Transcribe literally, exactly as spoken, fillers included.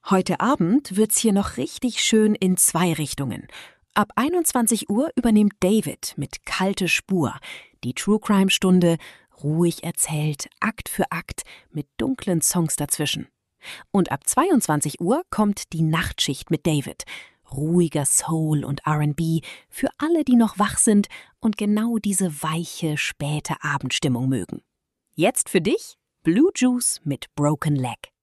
Heute Abend wird's hier noch richtig schön in zwei Richtungen. Ab einundzwanzig Uhr übernimmt David mit Kalte Spur die True-Crime-Stunde, ruhig erzählt, Akt für Akt, mit dunklen Songs dazwischen. Und ab zweiundzwanzig Uhr kommt die Nachtschicht mit David. Ruhiger Soul und R and B für alle, die noch wach sind und genau diese weiche, späte Abendstimmung mögen. Jetzt für dich Blue Juice mit Broken Leg.